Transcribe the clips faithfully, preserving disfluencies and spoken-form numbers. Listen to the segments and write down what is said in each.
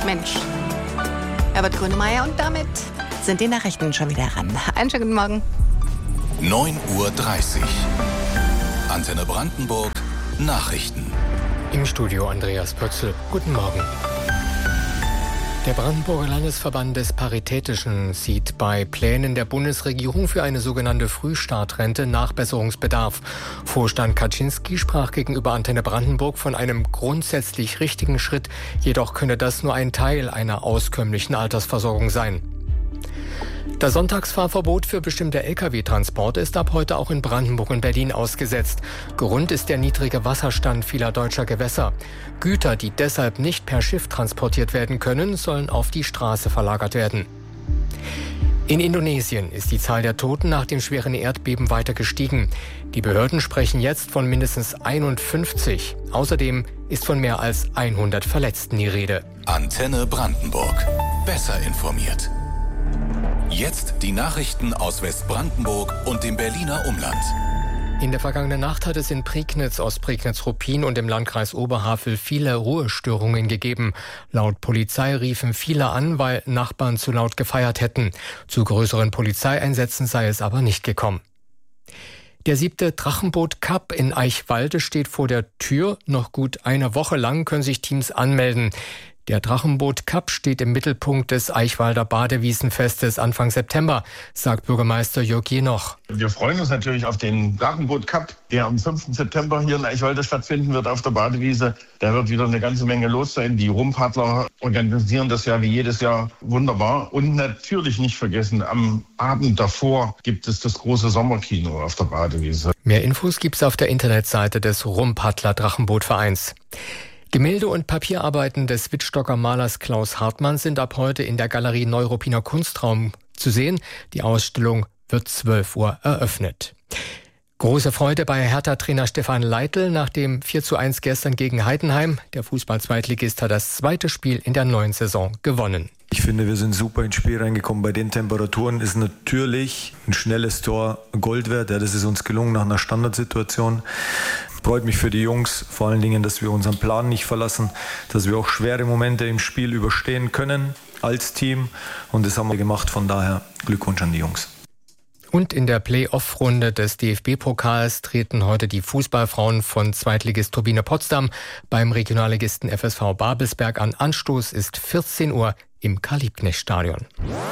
Mensch. Herbert Grönemeyer und damit sind die Nachrichten schon wieder ran. Einen schönen guten Morgen. neun Uhr dreißig. Antenne Brandenburg. Nachrichten. Im Studio Andreas Pötzl. Guten Morgen. Der Brandenburger Landesverband des Paritätischen sieht bei Plänen der Bundesregierung für eine sogenannte Frühstartrente Nachbesserungsbedarf. Vorstand Kaczynski sprach gegenüber Antenne Brandenburg von einem grundsätzlich richtigen Schritt, jedoch könne das nur ein Teil einer auskömmlichen Altersversorgung sein. Das Sonntagsfahrverbot für bestimmte L K W-Transporte ist ab heute auch in Brandenburg und Berlin ausgesetzt. Grund ist der niedrige Wasserstand vieler deutscher Gewässer. Güter, die deshalb nicht per Schiff transportiert werden können, sollen auf die Straße verlagert werden. In Indonesien ist die Zahl der Toten nach dem schweren Erdbeben weiter gestiegen. Die Behörden sprechen jetzt von mindestens einundfünfzig. Außerdem ist von mehr als hundert Verletzten die Rede. Antenne Brandenburg. Besser informiert. Jetzt die Nachrichten aus Westbrandenburg und dem Berliner Umland. In der vergangenen Nacht hat es in Prignitz, Ostprignitz-Ruppin und im Landkreis Oberhavel viele Ruhestörungen gegeben. Laut Polizei riefen viele an, weil Nachbarn zu laut gefeiert hätten. Zu größeren Polizeieinsätzen sei es aber nicht gekommen. Der siebte Drachenboot Cup in Eichwalde steht vor der Tür. Noch gut eine Woche lang können sich Teams anmelden. Der Drachenboot Cup steht im Mittelpunkt des Eichwalder Badewiesenfestes Anfang September, sagt Bürgermeister Jörg Jenoch. Wir freuen uns natürlich auf den Drachenboot Cup, der am fünften September hier in Eichwalde stattfinden wird auf der Badewiese. Da wird wieder eine ganze Menge los sein. Die Rumppaddler organisieren das ja wie jedes Jahr wunderbar. Und natürlich nicht vergessen, am Abend davor gibt es das große Sommerkino auf der Badewiese. Mehr Infos gibt's auf der Internetseite des Rumppaddler Drachenbootvereins. Gemälde und Papierarbeiten des Wittstocker Malers Klaus Hartmann sind ab heute in der Galerie Neuruppiner Kunstraum zu sehen. Die Ausstellung wird zwölf Uhr eröffnet. Große Freude bei Hertha-Trainer Stefan Leitl nach dem vier zu eins gestern gegen Heidenheim. Der Fußball-Zweitligist hat das zweite Spiel in der neuen Saison gewonnen. Ich finde, wir sind super ins Spiel reingekommen. Bei den Temperaturen ist natürlich ein schnelles Tor Gold wert. Ja, das ist uns gelungen nach einer Standardsituation. Freut mich für die Jungs, vor allen Dingen, dass wir unseren Plan nicht verlassen, dass wir auch schwere Momente im Spiel überstehen können als Team. Und das haben wir gemacht, von daher Glückwunsch an die Jungs. Und in der Play-Off-Runde des D F B-Pokals treten heute die Fußballfrauen von Zweitligist Turbine Potsdam beim Regionalligisten F S V Babelsberg an. Anstoß ist vierzehn Uhr im Karl-Liebknecht-Stadion.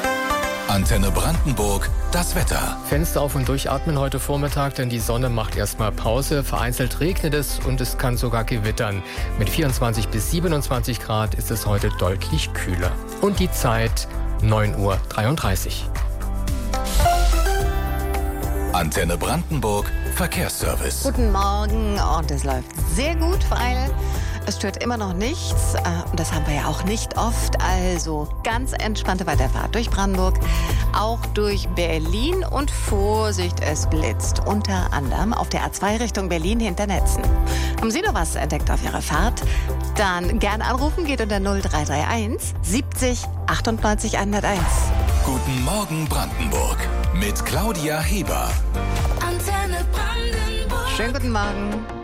Antenne Brandenburg, das Wetter. Fenster auf und durchatmen heute Vormittag, denn die Sonne macht erstmal Pause. Vereinzelt regnet es und es kann sogar gewittern. Mit vierundzwanzig bis siebenundzwanzig Grad ist es heute deutlich kühler. Und die Zeit neun Uhr dreiunddreißig. Antenne Brandenburg, Verkehrsservice. Guten Morgen und es läuft sehr gut, weil es stört immer noch nichts. Und das haben wir ja auch nicht oft. Also ganz entspannte Weiterfahrt durch Brandenburg, auch durch Berlin. Und Vorsicht, es blitzt. Unter anderem auf der A zwei Richtung Berlin hinter Netzen. Haben Sie noch was entdeckt auf Ihrer Fahrt? Dann gerne anrufen, geht unter null drei drei eins siebzig achtundneunzig hunderteins. Guten Morgen Brandenburg mit Claudia Heber. Antenne Brandenburg. Schönen guten Morgen.